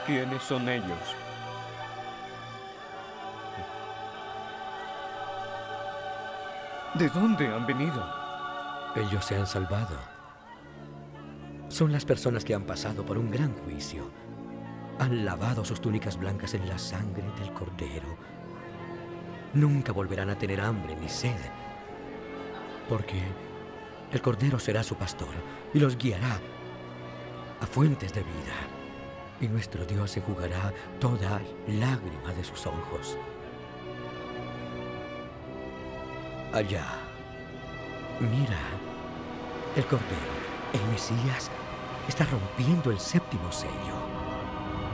¿Quiénes son ellos? ¿De dónde han venido? Ellos se han salvado. Son las personas que han pasado por un gran juicio. Han lavado sus túnicas blancas en la sangre del Cordero. Nunca volverán a tener hambre ni sed, porque el Cordero será su pastor y los guiará a fuentes de vida. Y nuestro Dios enjugará toda lágrima de sus ojos. Allá, mira, el Cordero, el Mesías, está rompiendo el séptimo sello.